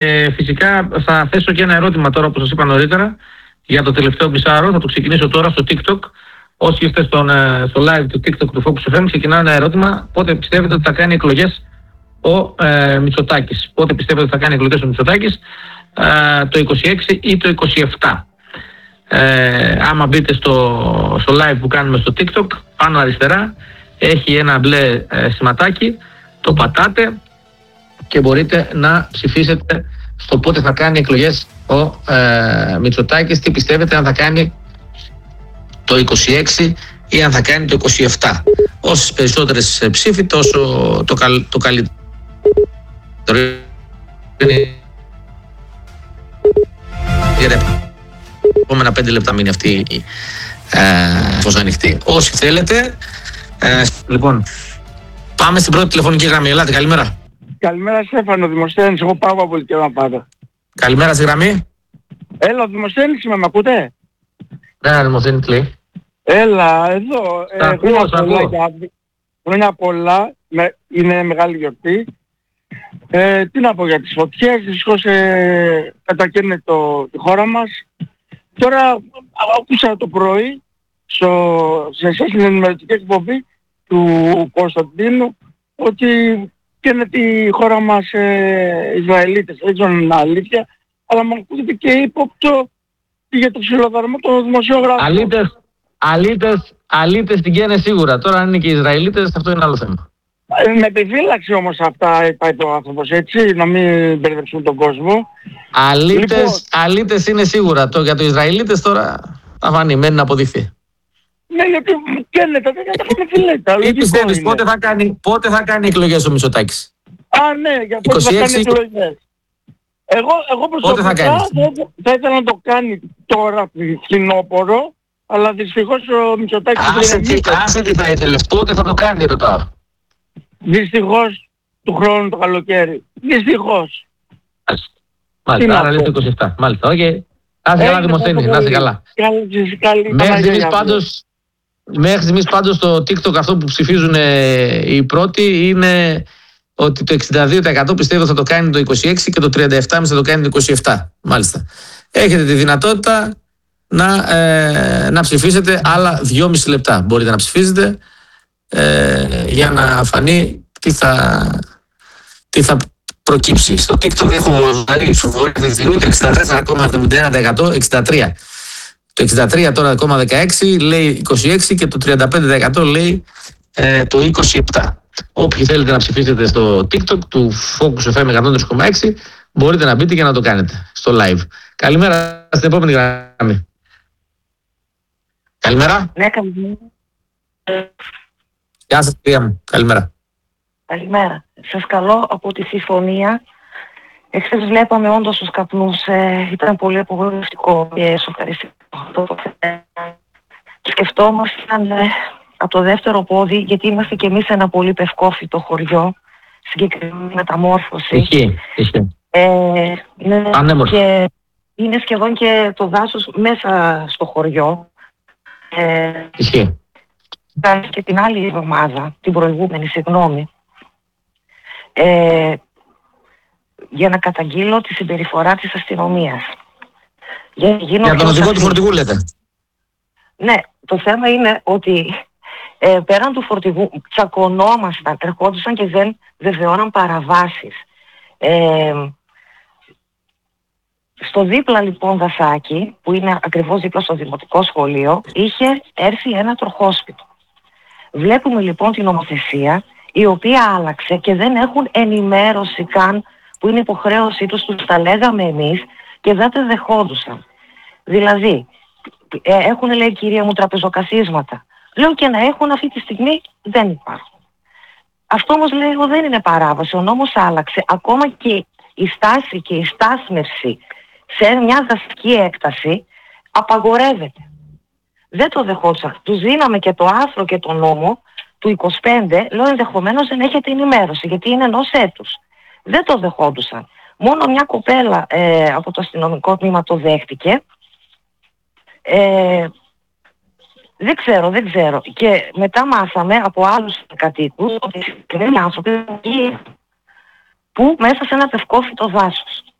φυσικά θα θέσω και ένα ερώτημα τώρα, όπως σας είπα νωρίτερα, για το τελευταίο μισάωρο. Θα το ξεκινήσω τώρα στο TikTok. Όσοι είστε στο live του TikTok του Focus FM, ξεκινάω ένα ερώτημα. Πότε πιστεύετε ότι θα κάνει εκλογές ο Μητσοτάκης? Πότε πιστεύετε ότι θα κάνει εκλογές ο Μητσοτάκης? Το 26 ή το 27? Άμα μπείτε στο live που κάνουμε στο TikTok, πάνω αριστερά έχει ένα μπλε σηματάκι, το πατάτε και μπορείτε να ψηφίσετε στο πότε θα κάνει εκλογές ο Μητσοτάκης. Τι πιστεύετε, αν θα κάνει το 26 ή αν θα κάνει το 27? Όσες περισσότερες ψήφοι, τόσο το καλύτερο. Επόμενα 5 λεπτά μείνει αυτή φως ανοιχτή. Όσοι θέλετε. Λοιπόν, πάμε στην πρώτη τηλεφωνική γραμμή. Ελάτε, καλημέρα. Καλημέρα Στέφανο, Δημοσθένης, εγώ πάω από καιρό να πάω. Καλημέρα στη γραμμή. Έλα, Δημοσθένης είμαι, μ' ακούτε? Ναι, Δημοσθένη, τι λέει? Έλα, εδώ. Χρόνια πολλά, είναι μεγάλη γιορτή. Τι να πω για τις φωτιές, δυστυχώς κατακαίνε τη χώρα μας. Τώρα άκουσα το πρωί σε εσάς την ενημερωτική εκπομπή του Κωνσταντίνου ότι καίνε τη χώρα μας Ισραηλίτες. Δεν ξέρω αν είναι αλήθεια, αλλά μου ακούγεται και ύποπτο για το ξυλοδαρμό των δημοσιογράφων. Αλήτες την καίνε σίγουρα. Τώρα αν είναι και Ισραηλίτες, αυτό είναι άλλο θέμα. Με επιφύλαξη όμως αυτά είπε ο άνθρωπος, έτσι, να μην μπερδέψουν τον κόσμο. Αλήτες είναι σίγουρα. Για το Ισραηλίτες τώρα θα φανεί, μένει να αποδειχθεί. Ναι, γιατί καίνε τα τέτοια τα φιλέτα. Τι πιστεύεις, πότε θα κάνει εκλογές ο Μητσοτάκης? Ναι, για πότε θα κάνει εκλογές. Εγώ προσωπικά θα ήθελα να το κάνει τώρα φθινόπωρο, αλλά δυστυχώς ο Μητσοτάκης άσε τι θα ήθελες, πότε θα το κάνει ρωτάω? Δυστυχώς του χρόνου το καλοκαίρι. Δυστυχώς. Μάλιστα, άρα λέει το 27. Μάλιστα, οκ. Άσε καλά Δημοσθένη, να είσαι καλά. Μέχρι στιγμής πάντως το TikTok αυτό που ψηφίζουν οι πρώτοι είναι ότι το 62% πιστεύω θα το κάνει το 26 και το 37% θα το κάνει το 27. Μάλιστα. Έχετε τη δυνατότητα να ψηφίσετε άλλα 2,5 λεπτά. Μπορείτε να ψηφίζετε για να φανεί τι θα προκύψει. Στο TikTok έχουμε ψηφοφορίες δηλούνται 64,71%, 63%. Το 63% τώρα 16% λέει 26% και το 35% λέει το 27%. Όποιοι θέλετε να ψηφίσετε στο TikTok του Focus FM 103,6 μπορείτε να μπείτε και να το κάνετε στο live. Καλημέρα στην επόμενη γραμμή. Καλημέρα. Ναι, καλημέρα. Γεια σας κυρία μου. Καλημέρα. Καλημέρα. Σας καλώ από τη συμφωνία. Εχθές βλέπαμε όντως τους καπνούς. Ήταν πολύ απογοητευτικό και σοκαριστικό. Σκεφτόμασταν από το δεύτερο πόδι, γιατί είμαστε και εμείς ένα πολύ πευκόφυτο χωριό, συγκεκριμένη μεταμόρφωση. Και είναι σχεδόν και το δάσος μέσα στο χωριό. Και την άλλη εβδομάδα, την προηγούμενη, συγγνώμη, για να καταγγείλω τη συμπεριφορά της αστυνομίας. Για τον οδηγό του φορτηγού λέτε? Ναι, το θέμα είναι ότι πέραν του φορτηγού τσακωνόμασταν, ερχόντουσαν και δεν βεβαιώναν παραβάσεις. Στο δίπλα λοιπόν δασάκι, που είναι ακριβώς δίπλα στο δημοτικό σχολείο, είχε έρθει ένα τροχόσπιτο. Βλέπουμε λοιπόν την νομοθεσία, η οποία άλλαξε και δεν έχουν ενημέρωση καν, που είναι υποχρέωσή τους τα λέγαμε εμείς και δεν τα δεχόντουσαν. Δηλαδή, έχουν, λέει, κυρία μου, τραπεζοκασίσματα. Λέω, και να έχουν, αυτή τη στιγμή δεν υπάρχουν. Αυτό όμως, λέω, δεν είναι παράβαση. Ο νόμος άλλαξε. Ακόμα και η στάση και η στάθμευση σε μια δασική έκταση απαγορεύεται. Δεν το δεχόντουσαν. Τους δίναμε και το άρθρο και το νόμο του 25, λέω, ενδεχομένως δεν έχετε ενημέρωση, γιατί είναι ενός έτους. Δεν το δεχόντουσαν. Μόνο μια κοπέλα από το αστυνομικό τμήμα το δέχτηκε. Δεν ξέρω. Και μετά μάθαμε από άλλους κατοίκους ότι συγκεκριμένοι άνθρωποι που μέσα σε ένα πευκόφυτο δάσος.